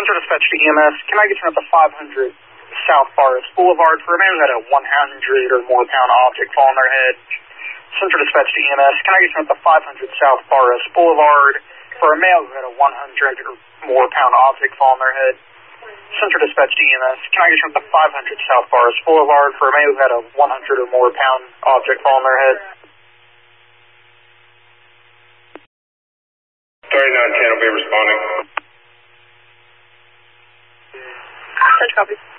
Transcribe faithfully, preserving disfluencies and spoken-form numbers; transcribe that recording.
Central Dispatch to E M S, can I get you at the five hundred South Forest Boulevard for a man who had a one hundred or more pound object fall on their head? Central Dispatch to E M S, can I get you at the five hundred South Forest Boulevard for a male who had a one hundred or more pound object fall on their head? Central Dispatch to E M S, can I get you at the five hundred South Forest Boulevard for a male who had a one hundred or more pound object fall on their head? thirty-nine ten will be responding. Such copy.